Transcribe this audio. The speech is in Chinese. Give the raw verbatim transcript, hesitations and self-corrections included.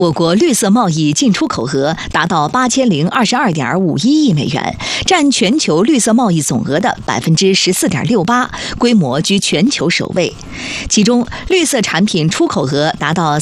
我国绿色贸易进出口额达到八千零二十二点五一亿美元，占全球绿色贸易总额的百分之十四点六八，规模居全球首位。其中，绿色产品出口额达到